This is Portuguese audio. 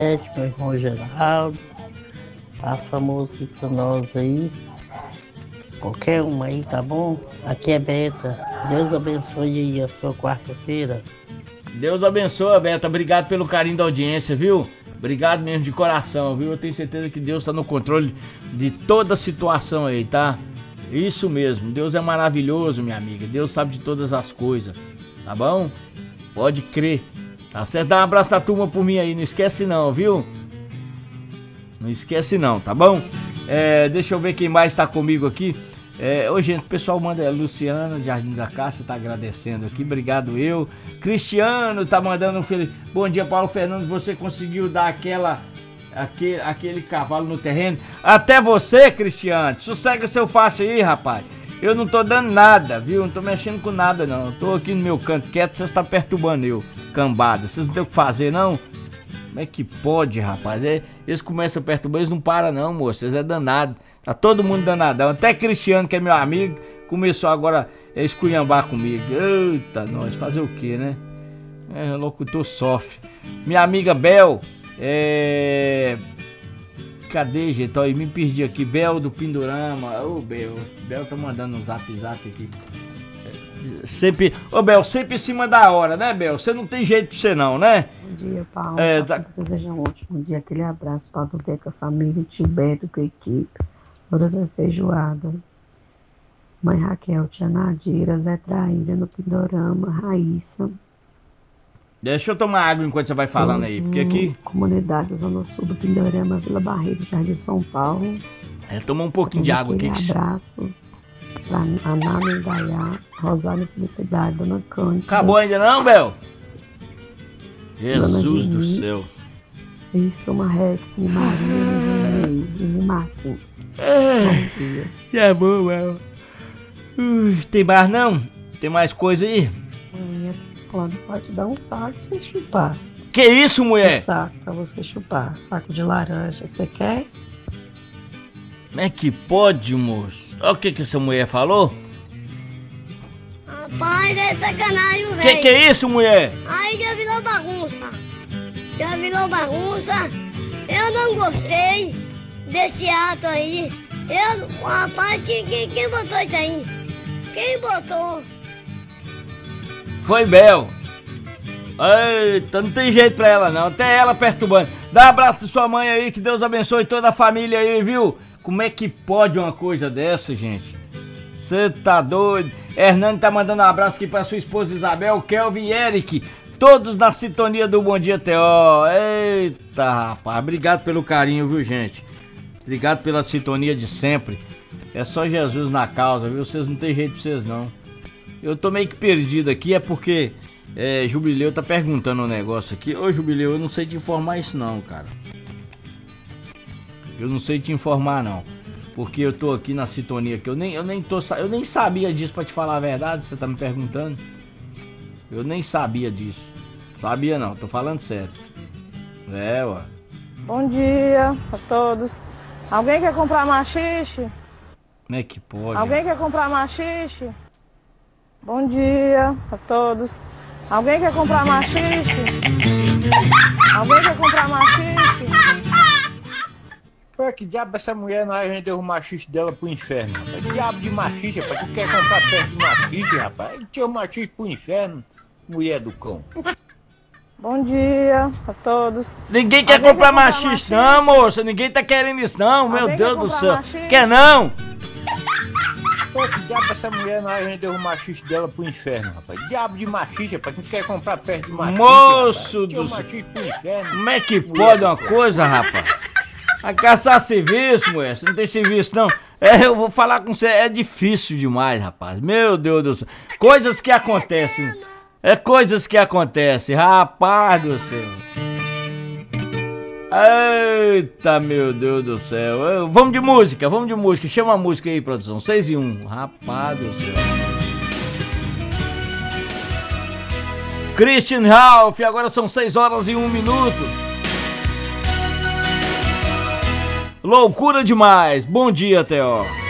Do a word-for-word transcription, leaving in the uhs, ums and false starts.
meu irmão Geraldo, passa a música pra nós aí. Qualquer uma aí, tá bom? Aqui é Beta. Deus abençoe aí a sua quarta-feira. Deus abençoe, Beta. Obrigado pelo carinho da audiência, viu? Obrigado mesmo de coração, viu? Eu tenho certeza que Deus tá no controle de toda a situação aí, tá? Isso mesmo. Deus é maravilhoso, minha amiga. Deus sabe de todas as coisas, tá bom? Pode crer. Tá certo? Dá um abraço da turma por mim aí. Não esquece não, viu? Não esquece não, tá bom? É, deixa eu ver quem mais tá comigo aqui. É, ô, gente, o pessoal manda, Luciana de Jardim da Cássia tá agradecendo aqui, obrigado eu. Cristiano tá mandando um feliz. Bom dia, Paulo Fernandes, você conseguiu dar aquela, aquele, aquele cavalo no terreno? Até você, Cristiano, sossega seu faixa aí, rapaz. Eu não tô dando nada, viu? Não tô mexendo com nada, não. Eu tô aqui no meu canto quieto, vocês tá perturbando eu, cambada. Vocês não tem o que fazer, não? Como é que pode, rapaz? É, eles começam a perturbar, eles não param não, moço. Eles é danado. Tá todo mundo danadão. Até Cristiano, que é meu amigo, começou agora a esculhambar comigo. Eita, nós, fazer o que, né? É, o locutor sofre. Minha amiga Bel, é... Cadê, gente? Olha, me perdi aqui. Bel do Pindorama. Ô, oh, Bel. Bel tá mandando um zap zap aqui. Sempre... Ô, oh, Bel, sempre em cima da hora, né, Bel? Você não tem jeito pra você não, né? Bom dia, Paulo. É, tá... Desejo um ótimo dia. Aquele abraço para você, com a família, Tio Beto, com a equipe. Hora da feijoada. Mãe Raquel, Tia Nadira, Zé Traíra no Pindorama, Raíssa. Deixa eu tomar água enquanto você vai falando aí, porque aqui... Comunidade Zona Sul do Pindorama, Vila Barreiro, Jardim São Paulo. É, toma um pouquinho de água aqui. Um abraço pra Ana Indaiá, Rosário Felicidade, Dona Cândida. Acabou ainda não, Bel? Jesus do céu. Isso, Rex, Maria, e Marcinho. É, que é bom, Bel. Uh, tem mais não? Tem mais coisa aí? Quando pode dar um saco pra você chupar. Que isso, mulher? Um saco pra você chupar. Saco de laranja, você quer? Como é que pode, moço? Olha o que que essa mulher falou. Rapaz, é sacanagem, velho. Que que é isso, mulher? Aí já virou bagunça. Já virou bagunça. Eu não gostei desse ato aí. Eu, rapaz, quem, quem, quem botou isso aí? Quem botou? Foi Bel. Eita, não tem jeito pra ela não, até ela perturbando. Dá um abraço de sua mãe aí, que Deus abençoe toda a família aí, viu? Como é que pode uma coisa dessa, gente? Cê tá doido? Hernani tá mandando um abraço aqui pra sua esposa Isabel, Kelvin e Eric, todos na sintonia do Bom Dia T O. Eita, rapaz, obrigado pelo carinho, viu, gente? Obrigado pela sintonia de sempre. É só Jesus na causa, viu? Vocês não tem jeito pra vocês não. Eu tô meio que perdido aqui, é porque é, Jubileu tá perguntando um negócio aqui. Ô, Jubileu, eu não sei te informar isso não, cara. Eu não sei te informar não. Porque eu tô aqui na sintonia que eu nem, eu nem tô, eu nem sabia disso, pra te falar a verdade, você tá me perguntando. Eu nem sabia disso. Sabia não, tô falando sério. É, ué. Bom dia a todos. Alguém quer comprar machixe? Como é que pode? Alguém quer comprar machixe? Bom dia a todos. Alguém quer comprar machixe? Alguém quer comprar machixe? Pô, que diabo essa mulher não vai vender o machixe dela pro inferno, rapaz? Que diabo de machixe, rapaz? Tu quer comprar perto de machixe, rapaz? Tira o machixe pro inferno, mulher do cão. Bom dia a todos. Ninguém quer Alguém comprar, quer comprar machixe, machixe não, moça. Ninguém tá querendo isso, não. Alguém Meu Deus quer do céu. machixe? Quer não? Pô, que diabo essa mulher não vai vender o machixe dela pro inferno, rapaz? Que diabo de machixe, rapaz? Tu quer comprar perto de machixe, Moço rapaz? Tira do o machixe pro inferno. Como é que pode uma coisa, rapaz? A caçar serviço, mulher. Você não tem serviço, não. É, eu vou falar com você. É difícil demais, rapaz. Meu Deus do céu. Coisas que acontecem. É coisas que acontecem. Rapaz do céu. Eita, meu Deus do céu. Eu, vamos de música, vamos de música. Chama a música aí, produção. seis e um. Rapaz do céu. Christian Ralph. Agora são seis horas e um minuto. Loucura demais. Bom dia, T O